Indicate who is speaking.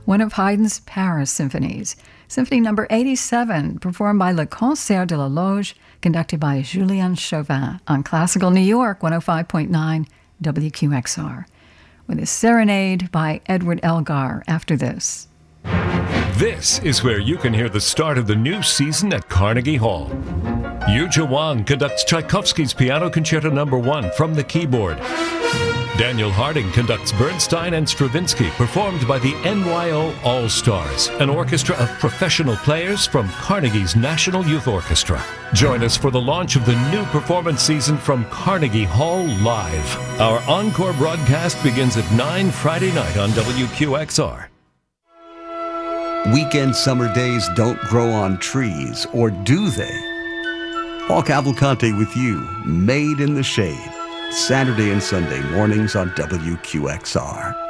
Speaker 1: one of Haydn's Paris symphonies. Symphony number 87, performed by Le Concert de la Loge, conducted by Julien Chauvin on Classical New York 105.9 WQXR. With a serenade by Edward Elgar after this.
Speaker 2: This is where you can hear the start of the new season at Carnegie Hall. Yuja Wang conducts Tchaikovsky's Piano Concerto No. 1 from the keyboard. Daniel Harding conducts Bernstein and Stravinsky, performed by the NYO All-Stars, an orchestra of professional players from Carnegie's National Youth Orchestra. Join us for the launch of the new performance season from Carnegie Hall Live. Our encore broadcast begins at 9 Friday night on WQXR.
Speaker 3: Weekend summer days don't grow on trees, or do they? Paul Cavalcante with you, Made in the Shade. Saturday and Sunday mornings on WQXR.